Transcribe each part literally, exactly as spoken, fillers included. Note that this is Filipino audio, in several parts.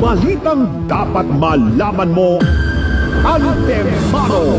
balitang dapat malaman mo, antemano.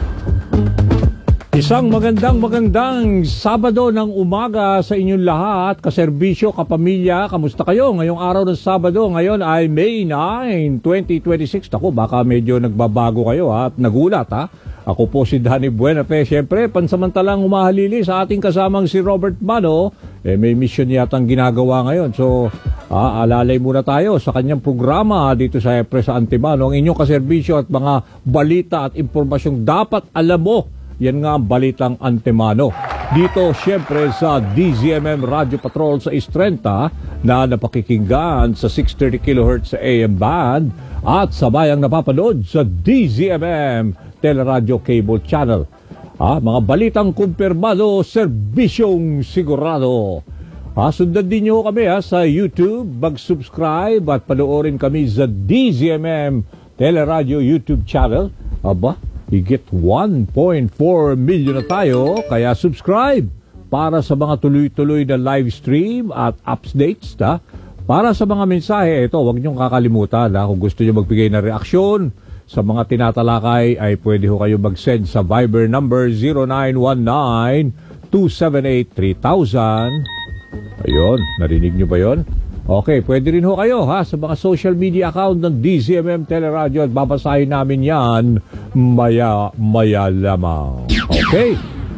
Isang magandang magandang Sabado ng umaga sa inyong lahat, kaserbisyo, kapamilya, kamusta kayo? Ngayong araw ng Sabado, ngayon ay May ninth, twenty twenty-six. Ako, baka medyo nagbabago kayo ha, at nagulat ha. Ako po si Danny Buenafe. Siyempre, pansamantalang umahalili sa ating kasamang si Robert Mano. Eh, may mission yatang ginagawa ngayon. So, ah, alalay muna tayo sa kanyang programa dito sa Siyempre sa Antemano. Ang inyong kaserbisyo at mga balita at impormasyong dapat alam mo. Yan nga ang balitang Antemano. Dito siyempre sa D Z M M Radio Patrol sa East Trenta na napakikinggan sa six thirty kilohertz sa A M band at sabayang napapanood sa D Z M M Teleradio Cable Channel. Ah, mga balitang kumpirmado, serbisyong sigurado. Ah, sundan din nyo kami ha, sa YouTube, mag-subscribe at panoorin kami sa D Z M M Teleradio YouTube channel. Aba, higit one point four million na tayo, kaya subscribe para sa mga tuloy-tuloy na live stream at updates. Ta? Para sa mga mensahe, ito, huwag niyong kakalimutan. Ha? Kung gusto niyo magbigay ng reaksyon sa mga tinatalakay, ay pwede ho kayo mag-send sa Viber number zero nine one nine, two seven eight, three thousand. Ayun, narinig niyo ba yon? Okay, pwede rin ho kayo ha sa mga social media account ng D Z M M Teleradio at babasahin namin yan maya maya lamang. Okay,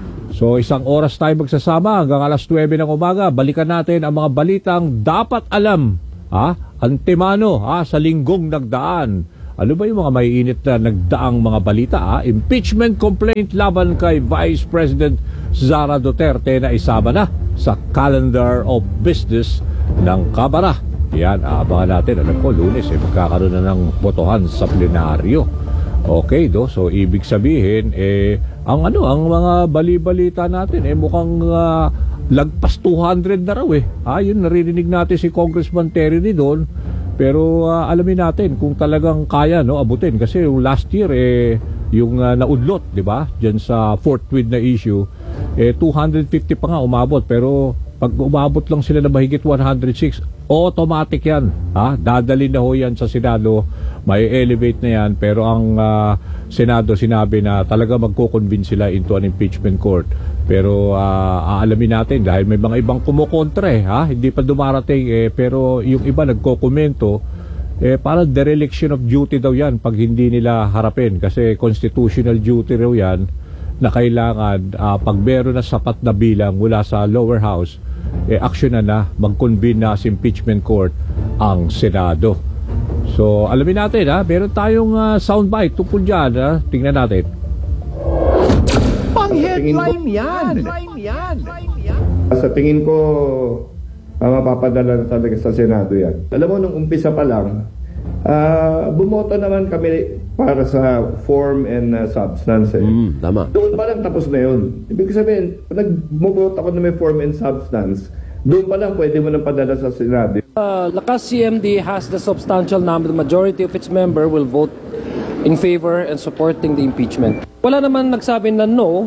so isang oras tayo magsasama hanggang alas nuwebe ng umaga. Balikan natin ang mga balitang dapat alam ha, Antemano ha, sa linggong nagdaan. Ano ba yung mga maiinit na nagdaang mga balita ha? Impeachment complaint laban kay Vice President Sara Duterte na isama na sa calendar of business ng Kamara. Yan, aabangan natin. Alam ko, Lunes, eh, magkakaroon na ng botohan sa plenaryo. Okay, do. So, ibig sabihin, eh, ang ano, ang mga bali-balita natin, eh, mukhang uh, lagpas two hundred na raw, eh. Ah, yun, naririnig natin si Congressman Terry doon. Pero, uh, alamin natin kung talagang kaya, no, abutin. Kasi yung last year, eh, yung uh, naudlot, di ba? Diyan sa Fort Tweed na issue, eh, two hundred fifty pa nga umabot. Pero, pag umabot lang sila na mahigit one hundred six, automatic yan. Ha? Dadali na ho yan sa Senado, may elevate na yan. Pero ang uh, Senado sinabi na talaga magko-convince sila into an impeachment court. Pero uh, aalamin natin dahil may mga ibang kumukontra eh, ha? Hindi pa dumarating eh, pero yung iba nagko-komento eh, parang dereliction of duty daw yan pag hindi nila harapin. Kasi constitutional duty raw yan na kailangan uh, pag meron na sapat na bilang mula sa lower house, eh, action na na, mag-convene na sa impeachment court ang Senado. So, alamin natin ha, meron tayong uh, soundbite tungkol dyan ha, tingnan natin. Pang-headline yan! Sa tingin ko, uh, mapapadala na talaga sa Senado yan. Alam mo, nung umpisa pa lang, uh, bumoto naman kami para sa form and uh, substance. Eh. Mm, tama. Doon pa lang tapos na yun. Ibig sabihin, pag nag-vote ako na may form and substance, doon pa lang pwede mo nang padala sa Senado. Uh, Lakas C M D has the substantial number, the majority of its member will vote in favor and supporting the impeachment. Wala naman nagsabi na no.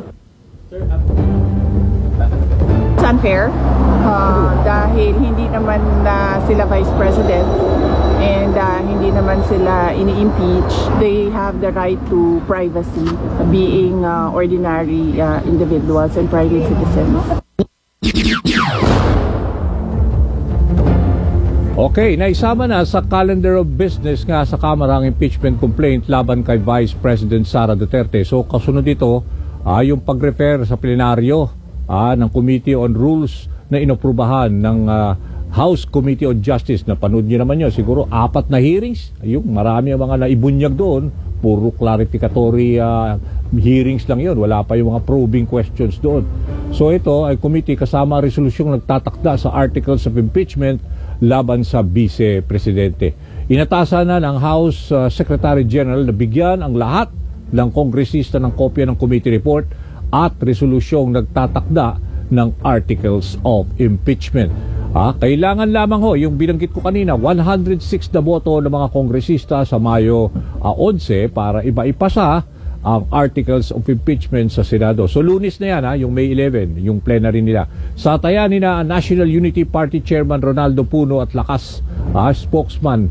It's unfair uh, dahil hindi naman na sila Vice President and uh, hindi naman sila ini-impeach. They have the right to privacy, being uh, ordinary uh, individuals and private citizens. Okay, naisama na sa calendar of business nga sa Kamara ang impeachment complaint laban kay Vice President Sara Duterte. So kasunod dito, ah, yung pag-refer sa plenaryo ah, ng Committee on Rules na inoprubahan ng uh, House Committee on Justice. Napanood nyo naman yun, siguro apat na hearings. Ayun, marami ang mga naibunyag doon. Puro clarificatory uh, hearings lang yun. Wala pa yung mga probing questions doon. So ito ay committee kasama resolusyong nagtatakda sa articles of impeachment laban sa Vice Presidente. Inatasan na ng House uh, Secretary General na bigyan ang lahat ng kongresista ng kopya ng committee report at resolusyong nagtatakda ng articles of impeachment. Ah, kailangan lamang ho, yung binanggit ko kanina, one hundred six na boto ng mga kongresista sa Mayo uh, eleven para iba-ipasa ang articles of impeachment sa Senado. So Lunes na yan ha, yung May eleven, yung plenary nila. Sa taya nila National Unity Party Chairman Ronaldo Puno at Lakas, uh, spokesman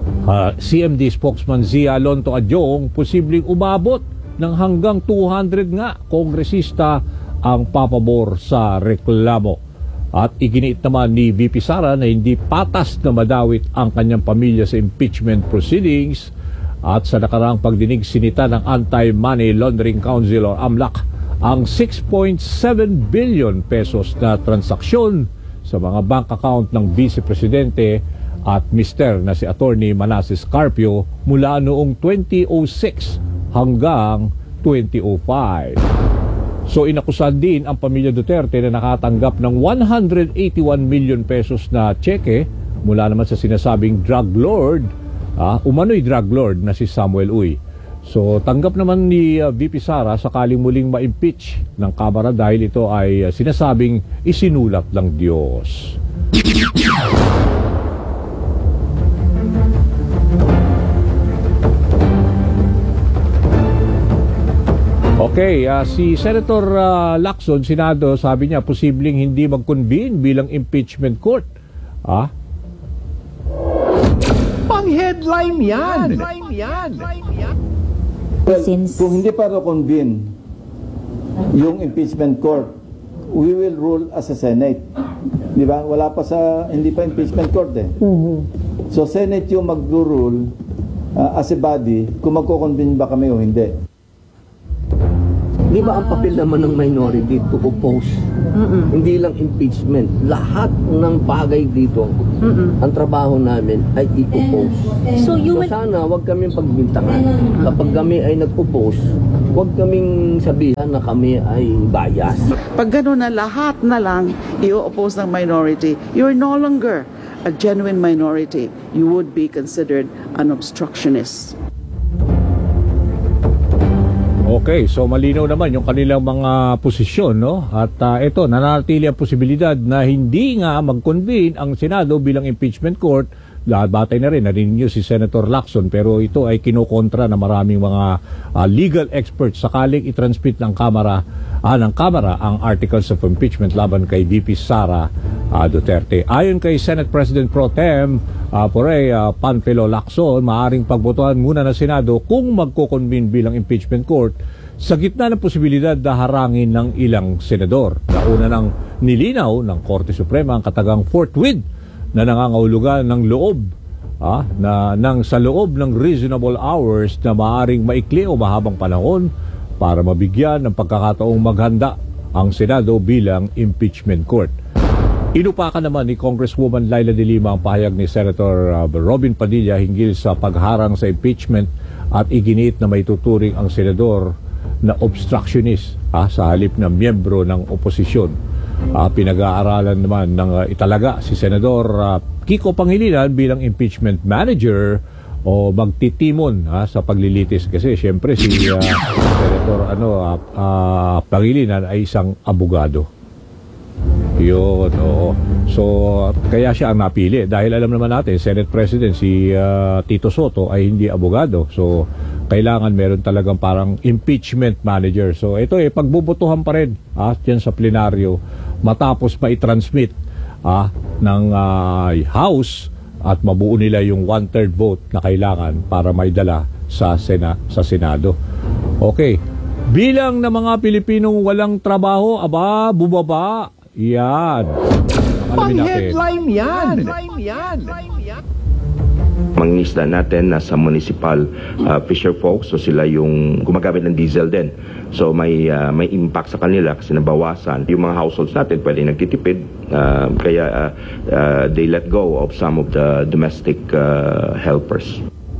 Uh, C M D spokesman Zia Lonto Adjong, posibleng umabot ng hanggang two hundred nga kongresista ang papabor sa reklamo. At iginiit naman ni V P Sara na hindi patas na madawit ang kanyang pamilya sa impeachment proceedings. At sa nakaraang pagdinig, sinita ng Anti-Money Laundering Council o AMLAC ang six point seven billion pesos na transaksyon sa mga bank account ng Vice Presidente at mister na si Attorney Manasseh Carpio mula noong twenty oh six hanggang twenty oh five. So inakusahan din ang pamilya Duterte na nakatanggap ng one hundred eighty-one million pesos na cheque mula naman sa sinasabing drug lord, ah, umano'y drug lord na si Samuel Uy. So tanggap naman ni uh, V P Sara sakaling muling ma-impeach ng Kamara dahil ito ay uh, sinasabing isinulat ng Diyos. Okay, uh, si Senator uh, Lacson, Senado, sabi niya posibleng hindi mag-convene bilang impeachment court. Ah? Pang-headline yan! Well, Since- kung hindi pa convene yung impeachment court, we will rule as a Senate. Di ba? Wala pa sa, hindi pa impeachment court eh. So Senate yung mag-rule uh, as a body kung magko-convene ba kami o hindi. Di ba ang papel naman ng minority to oppose? Mm-mm. Hindi lang impeachment. Lahat ng bagay dito, Mm-mm. ang trabaho namin ay i-oppose. So you So will... sana wag kaming pagbintangan. Kapag kami ay nag-oppose, wag kaming sabihan na kami ay bias. Pag gano'n na lahat na lang i-oppose ng minority, you're no longer a genuine minority. You would be considered an obstructionist. Okay, so malinaw naman yung kanilang mga posisyon, no? At uh, ito, nananatili ang posibilidad na hindi nga mag-convene ang Senado bilang impeachment court. Batay na rin, narinig niyo si Senator Lacson, pero ito ay kinokontra na maraming mga uh, legal experts sakaling i-transmit ng Kamara, ah, ng Kamara ang articles of impeachment laban kay V P Sara uh, Duterte. Ayon kay Senate President Pro Tem uh, Porey uh, Panfilo Lacson, maaring pagbotohan muna ng Senado kung magko-convene bilang impeachment court sa gitna ng posibilidad na harangin ng ilang senador. Nauna nang nilinaw ng Korte Suprema ang katagang forthwith na nangangahulugan ng loob ah, na nang sa loob ng reasonable hours na maaring maikli o mahabang panahon para mabigyan ng pagkakataong maghanda ang Senado bilang impeachment court. Inupakan naman ni Congresswoman Laila de Lima ang pahayag ni Senator uh, Robin Padilla hinggil sa pagharang sa impeachment at iginiit na may tuturing ang senador na obstructionist ah, sa halip na miyembro ng oposisyon. Uh, pinag-aaralan naman ng uh, italaga si Senador uh, Kiko Pangilinan bilang impeachment manager o magtitimon uh, sa paglilitis kasi siyempre si uh, Senator ano, uh, uh, Pangilinan ay isang abogado. Yun, oo. So, kaya siya ang napili dahil alam naman natin, Senate President si uh, Tito Soto ay hindi abogado. So, kailangan meron talagang parang impeachment manager. So, ito eh, pagbubutuhan pa rin ah, dyan sa plenaryo matapos pa i-transmit ah, ng uh, House at mabuo nila yung one-third vote na kailangan para maidala sa, Sena, sa Senado. Okay. Bilang ng mga Pilipinong walang trabaho, aba, bumaba. Yan. Pang-headline yan! Mangingisda natin nasa municipal uh, fisher folks, so sila yung gumagamit ng diesel din. So may uh, may impact sa kanila kasi nabawasan. Yung mga households natin pwede nagtitipid, uh, kaya uh, uh, they let go of some of the domestic uh, helpers.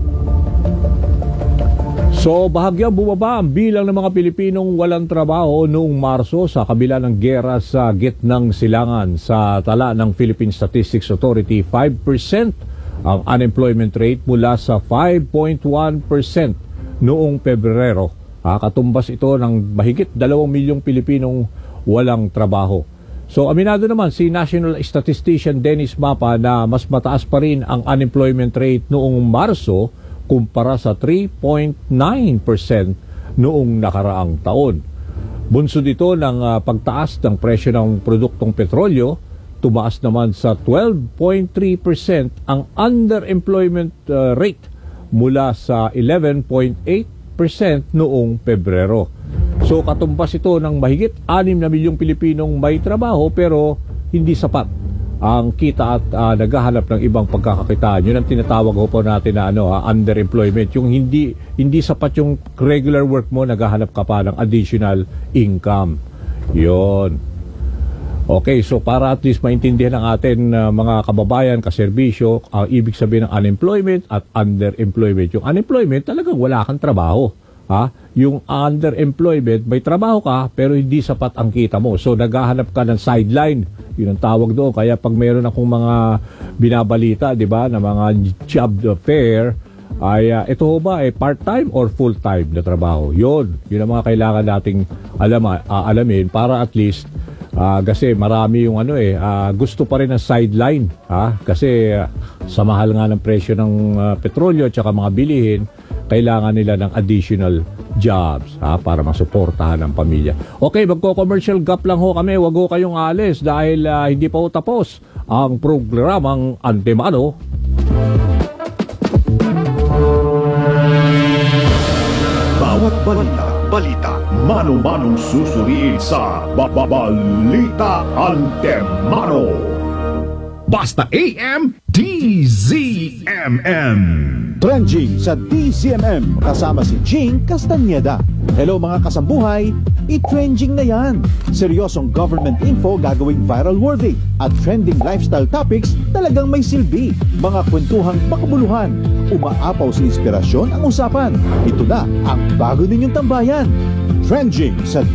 So, bahagyang bumaba ang bilang ng mga Pilipinong walang trabaho noong Marso sa kabila ng giyera sa gitnang silangan. Sa tala ng Philippine Statistics Authority, five percent ang unemployment rate mula sa five point one percent noong Pebrero. Ah, katumbas ito ng mahigit dalawang milyong Pilipinong walang trabaho. So, aminado naman si National Statistician Dennis Mapa na mas mataas pa rin ang unemployment rate noong Marso kumpara sa three point nine percent noong nakaraang taon. Bunsod ito ng uh, pagtaas ng presyo ng produktong petrolyo, tumaas naman sa twelve point three percent ang underemployment uh, rate mula sa eleven point eight percent noong Pebrero. So katumbas ito ng mahigit anim na milyong Pilipinong may trabaho pero hindi sapat ang kita at uh, naghahanap ng ibang pagkakakitaan. Yun ang tinatawag ho po natin na ano, uh, underemployment. Yung hindi hindi sapat yung regular work mo, naghahanap ka pa ng additional income. Yun. Okay, so para at least maintindihan ng atin uh, mga kababayan, kaserbisyo, ang ibig sabihin ng unemployment at underemployment. Yung unemployment, talagang wala kang trabaho. Ha? Yung underemployment, may trabaho ka pero hindi sapat ang kita mo. So naghahanap ka ng sideline. Yun ang tawag doon. Kaya pag meron akong mga binabalita, di ba, na mga job fair, ay uh, ito ho ba, eh, part-time or full-time na trabaho? Yun. Yun ang mga kailangan nating alam, uh, alamin para at least Uh, kasi marami yung ano eh uh, gusto pa rin ng sideline ha? Kasi uh, sa mahal nga ng presyo ng uh, petrolyo at saka mga bilihin, kailangan nila ng additional jobs ha? Para masuportahan ang pamilya. Okay, magko-commercial gap lang ho kami, wag ho kayong alis dahil uh, hindi pa ho tapos ang programang Antemano. Bawat balita, balita, mano-manong susuriin sa Babalita Antemano. Basta A M D Z M M. Trending sa D Z M M kasama si Jing Castañeda. Hello mga kasambuhay, i-trending na yan. Seryosong government info gagawing viral worthy at trending lifestyle topics talagang may silbi. Mga kwentuhang makabuluhan, umaapaw sa inspirasyon ang usapan. Ito na ang bago ninyong tambayan. Trending sa